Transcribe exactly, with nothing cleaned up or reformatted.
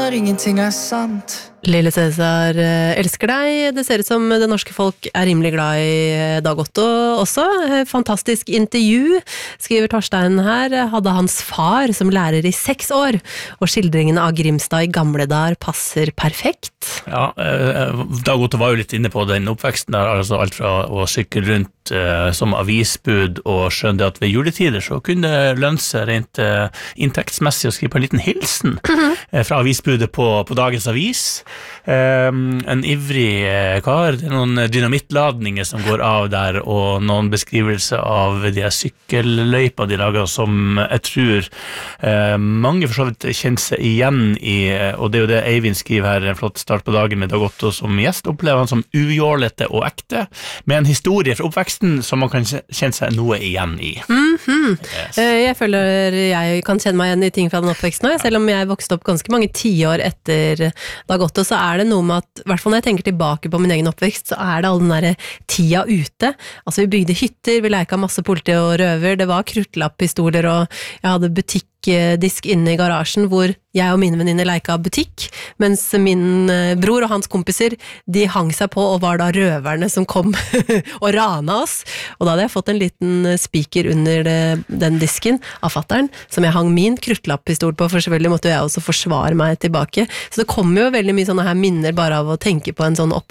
når ingenting er sant. Lille Cæsar elsker deg. Det ser ut som det norske folk er rimelig glad i Dag Otto også. Fantastisk intervju, skriver Torstein her. Hadde hans far som lærer i seks år, og skildringene av Grimstad i gamle dager passer perfekt. Ja, Dag Otto var jo litt inne på den oppveksten der, altså alt fra å sykle rundt eh, som avisbud og skjønne at ved juletider så kunne det lønne seg rent eh, inntektsmessig å skrive på en liten hilsen eh, fra avisbudet på, på dagens avis. Um, en ivrig uh, kar, det er noen dynamittladninger som går av der, og noen beskrivelser av de sykkelløyper de lager, som jeg tror uh, mange for så vidt kjenner seg igjen i, uh, og det er jo det Eivind skriver her, en flott start på dagen med Dag Otto som gjest, opplever han som ujålete og ekte, med en historie fra oppveksten som man kan kjenne seg noe igjen i. Mm-hmm. Yes. Uh, jeg føler jeg kan kjenne meg igjen i ting fra den oppveksten, selv om jeg vokste opp ganske mange tiår etter Dag Otto, så er det noe med at, i hvert fall når jeg tenker tilbake på min egen oppvekst, så er det all den der tida ute. Altså vi bygde hytter, vi leika masse politi og røver, det var kruttlapppistoler, og jeg hadde butikkdisk inne i garasjen hvor jeg og mine venninner leika butikk, mens min bror og hans kompiser, de hang seg på og var da røverne som kom og rana oss. Og da hadde jeg fått en liten spiker under det, den disken av fatteren, som jeg hang min kruttlappistol på, for selvfølgelig måtte jeg også forsvare meg tilbake. Så det kommer jo veldig mye sånne her minner bare av å tenke på en sånn oppvekst.